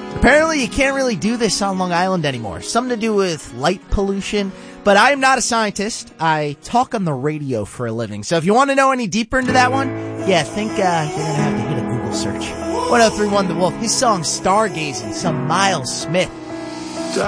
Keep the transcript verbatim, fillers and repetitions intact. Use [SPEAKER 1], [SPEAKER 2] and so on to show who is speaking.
[SPEAKER 1] Apparently you can't really do this on Long Island anymore. Something to do with light pollution. But I am not a scientist. I talk on the radio for a living. So if you want to know any deeper into that one, yeah, I think uh, you're going to have to hit a Google search. one oh three point one The Wolf, his song Stargazing, some Miles Smith.